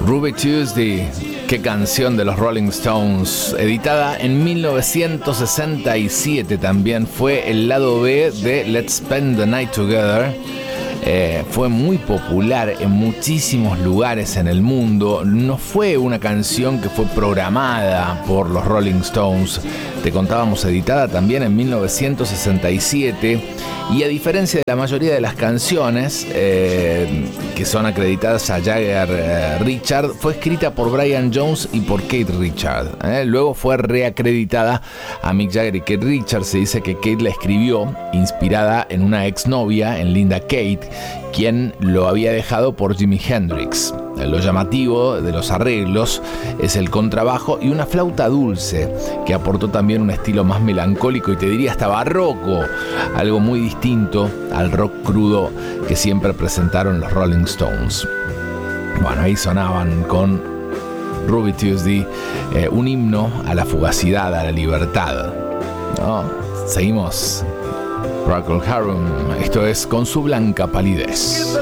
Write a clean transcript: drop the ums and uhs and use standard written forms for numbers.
Ruby Tuesday, qué canción de los Rolling Stones, editada en 1967 también, fue el lado B de Let's Spend the Night Together. Fue muy popular en muchísimos lugares en el mundo. No fue una canción que fue programada por los Rolling Stones. Te contábamos, editada también en 1967. Y a diferencia de la mayoría de las canciones que son acreditadas a Jagger Richard, fue escrita por Brian Jones y por Keith Richard. Luego fue reacreditada a Mick Jagger y Keith Richard. Se dice que Keith la escribió inspirada en una exnovia, en Linda Kate, quien lo había dejado por Jimi Hendrix. Lo llamativo de los arreglos es el contrabajo y una flauta dulce que aportó también un estilo más melancólico y te diría hasta barroco, algo muy distinto al rock crudo que siempre presentaron los Rolling Stones. Bueno, ahí sonaban con Ruby Tuesday, un himno a la fugacidad, a la libertad, ¿no? Seguimos. Procol Harum, esto es Con su blanca palidez.